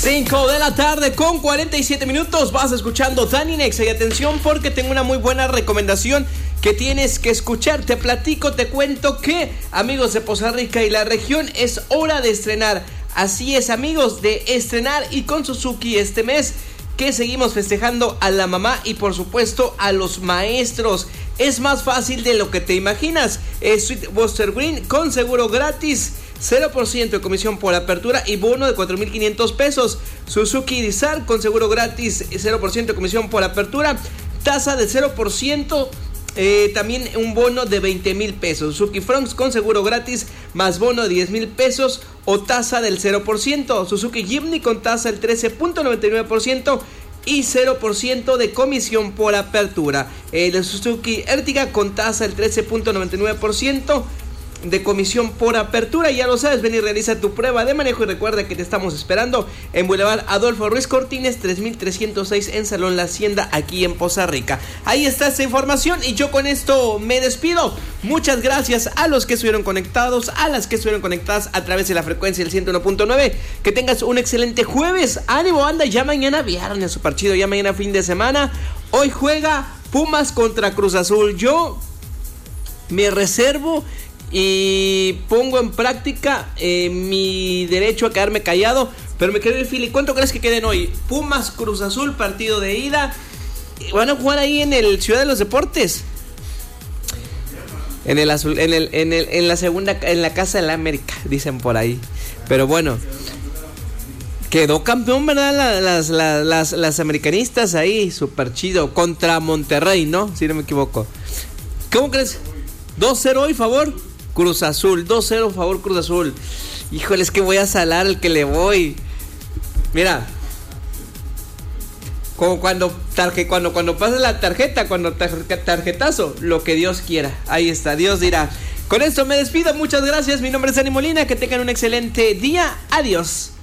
5 de la tarde con 47 minutos. Vas escuchando Dani Nexa y atención porque tengo una muy buena recomendación que tienes que escuchar. Te platico, te cuento que, amigos de Poza Rica y la región, es hora de estrenar. Así es, amigos, de estrenar y con Suzuki este mes que seguimos festejando a la mamá y por supuesto a los maestros. Es más fácil de lo que te imaginas. Sweet Buster Green con seguro gratis, 0% de comisión por apertura y bono de 4,500 pesos. Suzuki Dizar con seguro gratis, 0% de comisión por apertura, tasa de 0%, también un bono de 20,000 pesos. Suzuki Fronx con seguro gratis más bono de 10,000 pesos o tasa del 0%. Suzuki Jimny con tasa del 13.99% y 0% de comisión por apertura. El Suzuki Ertiga con tasa del 13.99% de comisión por apertura. Ya lo sabes, ven y realiza tu prueba de manejo y recuerda que te estamos esperando en Boulevard Adolfo Ruiz Cortines 3306 en Salón La Hacienda, aquí en Poza Rica. Ahí está esta información y yo con esto me despido. Muchas gracias a los que estuvieron conectados, a las que estuvieron conectadas a través de la frecuencia del 101.9. Que tengas un excelente jueves. Ánimo, banda, ya mañana viernes, super chido, ya mañana fin de semana. Hoy juega Pumas contra Cruz Azul. Yo me reservo y pongo en práctica mi derecho a quedarme callado. Pero me quedo el Philly. ¿Cuánto crees que queden hoy? Pumas Cruz Azul, partido de ida. Van a jugar ahí en el Ciudad de los Deportes. En el azul, en la segunda, en la Casa de la América, dicen por ahí. Pero bueno, quedó campeón, ¿verdad? Las americanistas ahí, súper chido. Contra Monterrey, ¿no? Si no me equivoco. ¿Cómo crees? 2-0 hoy, favor Cruz Azul, 2-0 favor Cruz Azul. Híjole, es que voy a salar el que le voy. Mira, como cuando pasa la tarjeta, tarjetazo, lo que Dios quiera. Ahí está, Dios dirá. Con esto me despido, muchas gracias. Mi nombre es Dani Molina, que tengan un excelente día. Adiós.